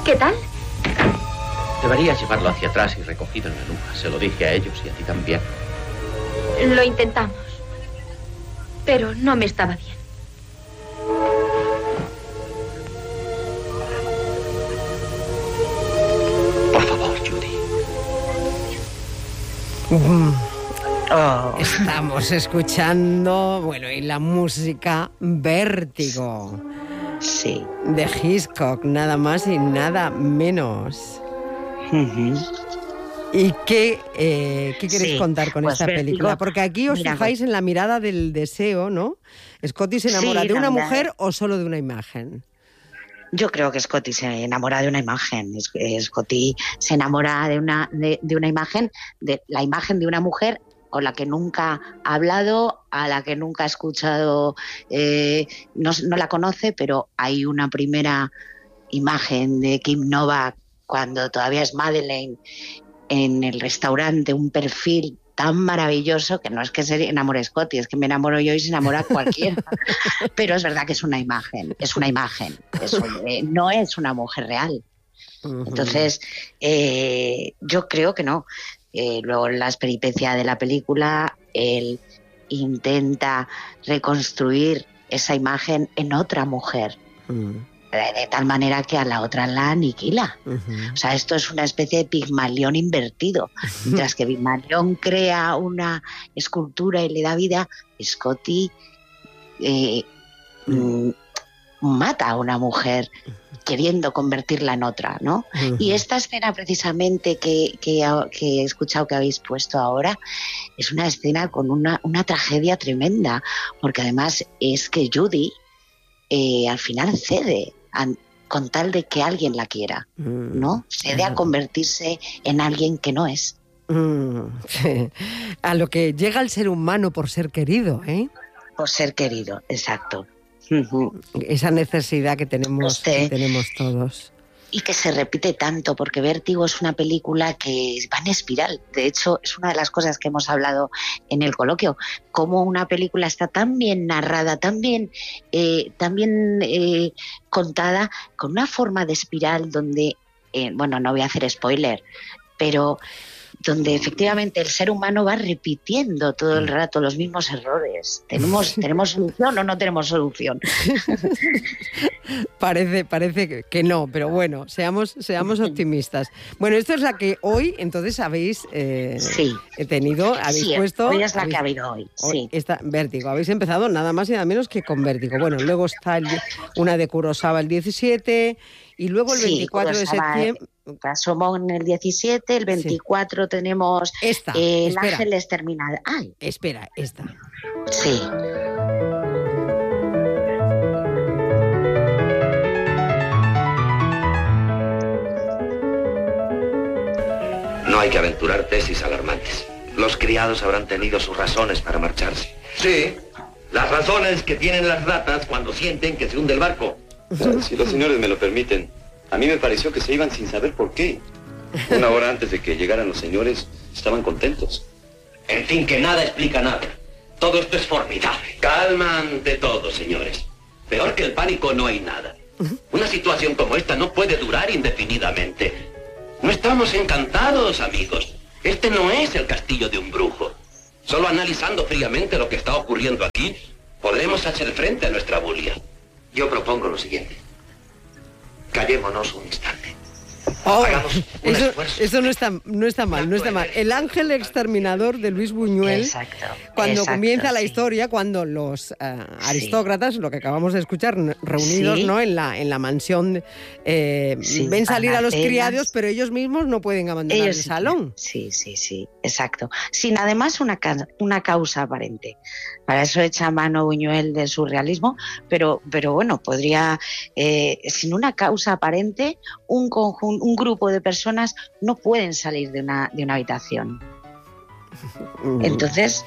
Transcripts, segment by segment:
¿Qué tal? Deberías llevarlo hacia atrás y recogido en la nuca. Se lo dije a ellos y a ti también. Lo intentamos, pero no me estaba bien. Por favor, Judy. Estamos escuchando, bueno, y la música Vértigo. Sí. De Hitchcock, nada más y nada menos. ¿Y qué queréis contar con esta película? Porque aquí os fijáis en la mirada del deseo, ¿no? ¿Scotty se enamora de una mujer o solo de una imagen? Yo creo que Scotty se enamora de una imagen. Scotty se enamora de una imagen, de la imagen de una mujer con la que nunca ha hablado, a la que nunca ha escuchado, no la conoce, pero hay una primera imagen de Kim Novak cuando todavía es Madeleine en el restaurante, un perfil tan maravilloso que no es que se enamore Scotty, es que me enamoro yo y se enamora cualquiera. Pero es verdad que es una imagen, no es una mujer real. Entonces, yo creo que no. Luego en las peripecias de la película, él intenta reconstruir esa imagen en otra mujer, de tal manera que a la otra la aniquila. O sea, esto es una especie de Pigmalión invertido. Mientras que Pigmalión crea una escultura y le da vida, Scotty mata a una mujer queriendo convertirla en otra, ¿no? Y esta escena precisamente que he escuchado que habéis puesto ahora es una escena con una tragedia tremenda, porque además es que Judy al final cede con tal de que alguien la quiera, ¿no? Cede a convertirse en alguien que no es. A lo que llega el ser humano por ser querido, ¿eh? Por ser querido, exacto. Esa necesidad que tenemos todos. Y que se repite tanto, porque Vértigo es una película que va en espiral. De hecho, es una de las cosas que hemos hablado en el coloquio, cómo una película está tan bien narrada, tan bien contada, con una forma de espiral donde, bueno, no voy a hacer spoiler, pero donde efectivamente el ser humano va repitiendo todo el rato los mismos errores. ¿Tenemos solución o no tenemos solución? Parece que no, pero bueno, seamos optimistas. Bueno, esto es la que hoy, entonces, habéis puesto... Hoy es la que ha habido hoy, sí. Esta, Vértigo, habéis empezado nada más y nada menos que con Vértigo. Bueno, luego está una de Kurosawa el 17... Y luego el 24 de septiembre... Somos en el 17, el 24 tenemos El Ángel Exterminador. ¡Ay! Espera, esta. Sí. No hay que aventurar tesis alarmantes. Los criados habrán tenido sus razones para marcharse. Sí, las razones que tienen las ratas cuando sienten que se hunde el barco. Si los señores me lo permiten, a mí me pareció que se iban sin saber por qué. Una hora antes de que llegaran los señores, estaban contentos. En fin, que nada explica nada. Todo esto es formidable. Calma ante todo, señores. Peor que el pánico no hay nada. Una situación como esta no puede durar indefinidamente. No estamos encantados, amigos. Este no es el castillo de un brujo. Solo analizando fríamente lo que está ocurriendo aquí, podremos hacer frente a nuestra bulia. Yo propongo lo siguiente. Callémonos un instante. Hagamos un esfuerzo. Eso no está mal. El Ángel Exterminador de Luis Buñuel, cuando comienza la historia, cuando los aristócratas, lo que acabamos de escuchar, reunidos, ¿no? en la mansión, ven salir a los criados, pero ellos mismos no pueden abandonar el salón. Sí, exacto. Sin además una causa aparente. Para eso echa mano Buñuel del surrealismo, pero bueno, podría, sin una causa aparente, un grupo de personas no pueden salir de una habitación. Entonces...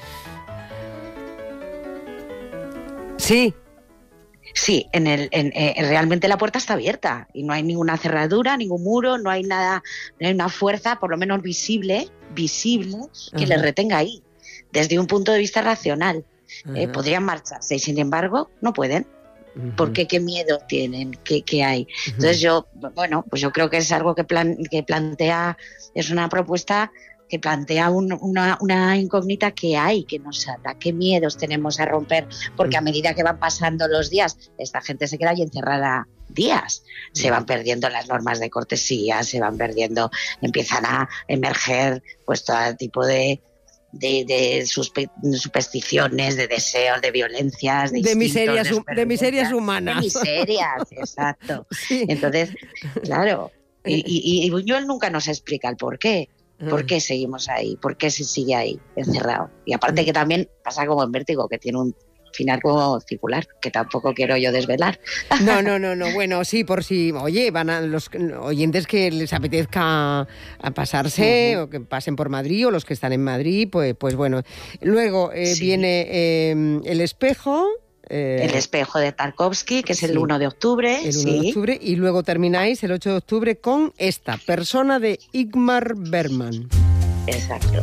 Sí. Sí, realmente la puerta está abierta y no hay ninguna cerradura, ningún muro, no hay nada, no hay una fuerza, por lo menos visible, que les retenga ahí, desde un punto de vista racional. Podrían marcharse y sin embargo no pueden. ¿Por qué? ¿Qué miedo tienen? ¿Qué hay? Entonces yo creo que es algo que plantea, es una propuesta que plantea una incógnita que hay, que nos ata, qué miedos tenemos a romper, porque a medida que van pasando los días, esta gente se queda ahí encerrada días, se van perdiendo las normas de cortesía, se van perdiendo, empiezan a emerger pues todo tipo de supersticiones, de deseos, de violencias, de miserias humanas. De miserias, exacto. Sí. Entonces, claro, y Buñuel nunca nos explica el por qué. ¿Por qué seguimos ahí? ¿Por qué se sigue ahí encerrado? Y aparte que también pasa como en Vértigo, que tiene un final como circular, que tampoco quiero yo desvelar. No. Bueno, sí, por si, oye, van a los oyentes que les apetezca a pasarse o que pasen por Madrid o los que están en Madrid, pues bueno. Luego viene El espejo. El espejo de Tarkovsky, que es el 1 de octubre. El 1 de octubre. Y luego termináis el 8 de octubre con esta, Persona, de Ingmar Bergman. Exacto.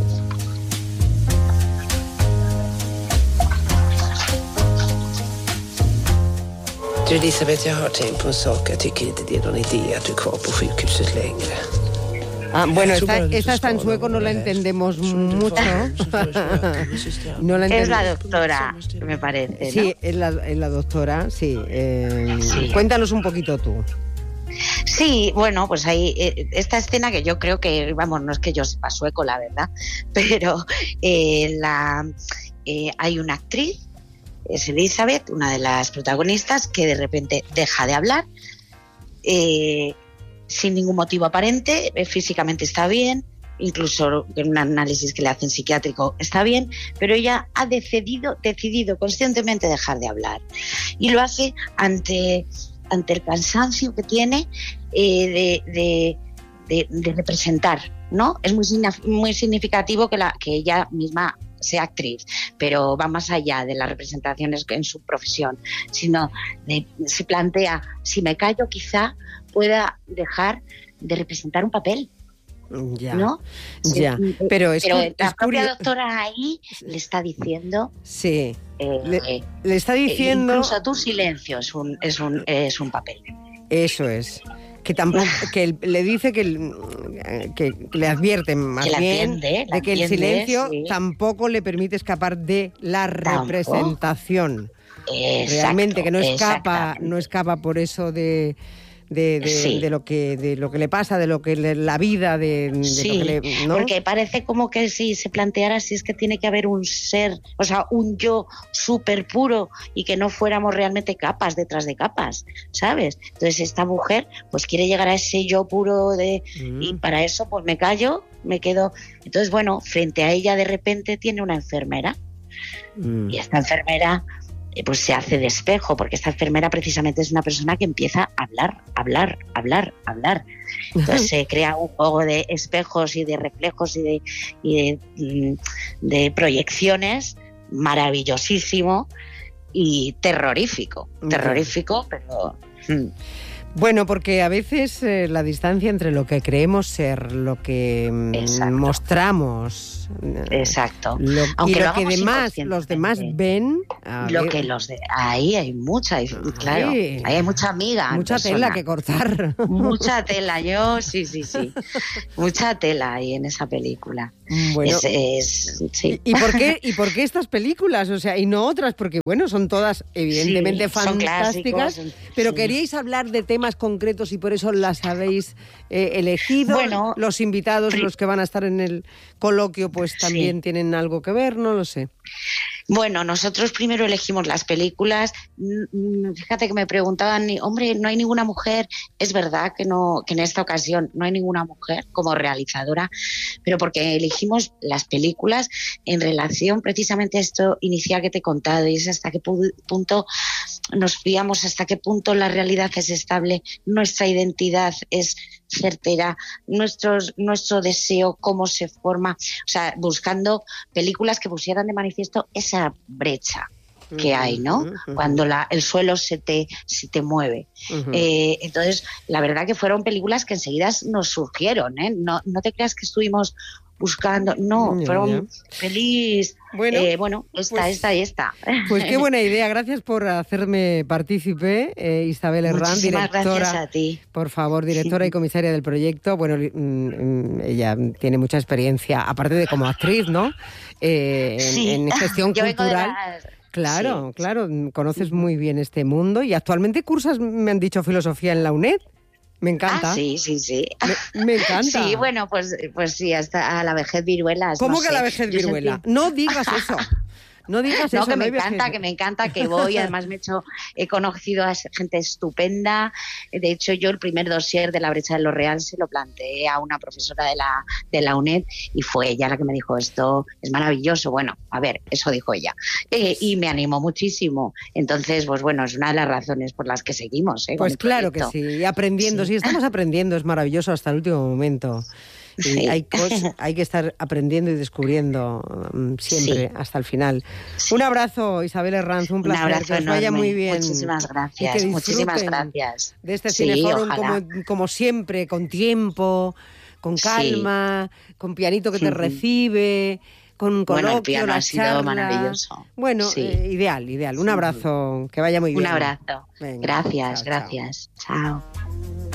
Du Elisabeth, jag har tänkt på en sak. Jag tycker inte det är någon idé att du är kvar på sjukhuset längre. Bueno, esta está en sueco, no la entendemos mucho. No la es la doctora, me parece, ¿no? Sí, es la doctora, sí. Sí. Cuéntanos un poquito tú. Sí, bueno, pues ahí esta escena que yo creo que, vamos, no es que yo sepa sueco, la verdad, pero hay una actriz, es Elizabeth, una de las protagonistas, que de repente deja de hablar, sin ningún motivo aparente, físicamente está bien, incluso en un análisis que le hacen psiquiátrico está bien, pero ella ha decidido conscientemente dejar de hablar. Y lo hace ante el cansancio que tiene de representar, ¿no? Es muy significativo que ella misma sea actriz, pero va más allá de las representaciones en su profesión, sino se plantea, si me callo quizá pueda dejar de representar un papel. Ya, ¿no? Ya. Pero la propia doctora ahí le está diciendo. Sí. Le está diciendo. Incluso tu silencio es un papel. Eso es. Que tampoco, que le dice que le advierte más bien de que el silencio tampoco le permite escapar de la representación. Exacto, realmente, que no escapa por eso de lo que le pasa, de lo que la vida, de lo que le, ¿no? Porque parece como que si se planteara si es que tiene que haber un ser, o sea, un yo súper puro y que no fuéramos realmente capas detrás de capas, ¿sabes? Entonces esta mujer pues quiere llegar a ese yo puro y para eso pues me callo, me quedo. Entonces bueno, frente a ella de repente tiene una enfermera y esta enfermera pues se hace de espejo, porque esta enfermera precisamente es una persona que empieza a hablar. Entonces se crea un juego de espejos y de reflejos y de proyecciones maravillosísimo y terrorífico, pero... Bueno, porque a veces la distancia entre lo que creemos ser, lo que mostramos, aunque y lo que los demás ven, ahí hay mucha, claro, ahí hay mucha amiga, mucha tela que cortar, mucha tela, sí, mucha tela ahí en esa película. Bueno, sí. ¿Y por qué estas películas? O sea, y no otras, porque bueno, son todas evidentemente fantásticas, pero queríais hablar de temas concretos y por eso las habéis elegido. Bueno, los invitados, los que van a estar en el coloquio, pues también tienen algo que ver, no lo sé. Bueno, nosotros primero elegimos las películas. Fíjate que me preguntaban, hombre, no hay ninguna mujer. Es verdad que en esta ocasión no hay ninguna mujer como realizadora, pero porque elegimos las películas en relación precisamente a esto inicial que te he contado, y es hasta qué punto nos fiamos, hasta qué punto la realidad es estable, nuestra identidad es certera, nuestro deseo, cómo se forma, o sea, buscando películas que pusieran de manifiesto esa brecha que hay, ¿no? Cuando el suelo se te mueve. Entonces, la verdad que fueron películas que enseguida nos surgieron, ¿eh? No te creas que estuvimos buscando, no, fueron feliz. Bueno, esta. Pues qué buena idea, gracias por hacerme partícipe, Isabel Herrán, muchísimas directora. Gracias a ti. Por favor, directora y comisaria del proyecto. Bueno, ella tiene mucha experiencia, aparte de como actriz, ¿no? En gestión cultural. Claro, conoces muy bien este mundo y actualmente cursas, me han dicho, filosofía en la UNED. Me encanta. Sí. Me encanta. Sí, bueno, pues sí, hasta a la vejez viruelas. ¿Cómo que a la vejez viruela? No digas eso. No digas eso. Que me encanta, que voy. Además he conocido a gente estupenda. De hecho, yo el primer dossier de La brecha de lo real se lo planteé a una profesora de la UNED y fue ella la que me dijo, esto es maravilloso. Bueno, a ver, eso dijo ella. Y me animó muchísimo. Entonces, pues bueno, es una de las razones por las que seguimos. Pues claro que sí, y aprendiendo. Sí, estamos aprendiendo, es maravilloso hasta el último momento. Y hay que estar aprendiendo y descubriendo siempre, hasta el final. Un abrazo, Isabel Herranz, un placer. Un abrazo que os vaya muy bien. Muchísimas gracias. Muchísimas gracias. De este Cineforum, como siempre, con tiempo, con calma, con pianito que te recibe, con coloquio, el piano ha sido maravilloso. Bueno, ideal. Un abrazo, que vaya muy bien. Un abrazo. Venga, gracias. Chao.